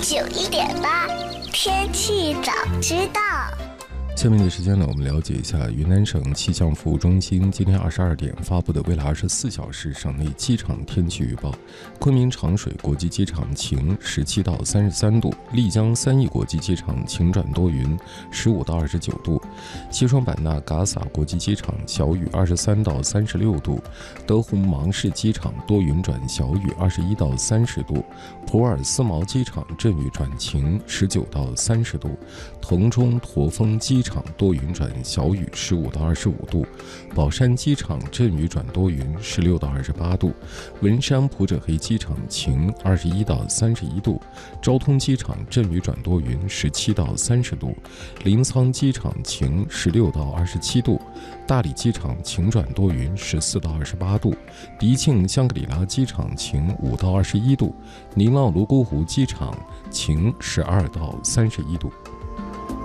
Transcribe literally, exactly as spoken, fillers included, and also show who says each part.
Speaker 1: 九一点八，天气早知道。
Speaker 2: 下面的时间呢，我们了解一下云南省气象服务中心今天二十二点发布的未来二十四小时省内机场天气预报。昆明长水国际机场晴，十七到三十三度；丽江三义国际机场晴转多云，十五到二十九度；西双版纳嘎洒国际机场小雨，二十三到三十六度；德宏芒市机场多云转小雨，二十一到三十度；普洱思茅机场阵雨转晴，十九到三十度；腾冲驼峰机场多云转小雨，十五到二十五度；宝山机场阵雨转多云，十六到二十八度；文山普者黑机场晴，二十一到三十一度；昭通机场阵雨转多云，十七到三十度；临沧机场晴，十六到二十七度；大理机场晴转多云，十四到二十八度；迪庆香格里拉机场晴，五到二十一度；宁蒗泸沽湖机场晴，十二到三十一度。